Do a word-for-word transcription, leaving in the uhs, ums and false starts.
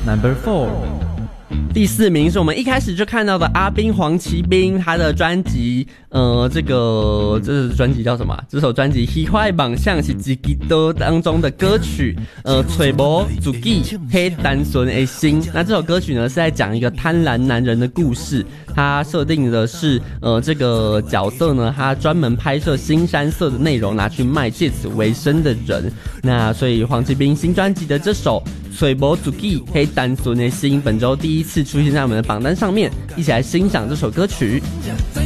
Number four。 第四名是我们一开始就看到的阿兵黄奇兵，他的专辑，呃，这个这是专辑叫什么？这首专辑《喜欢榜像是自己的》当中的歌曲，呃，揣无自己黑单纯的心。那这首歌曲呢是在讲一个贪婪男人的故事，他设定的是，呃，这个角色呢，他专门拍摄新山色的内容拿去卖，借此为生的人。那所以黄奇兵新专辑的这首揣无自己黑单纯的心，本周第一次出现在我们的榜单上面，一起来欣赏这首歌曲。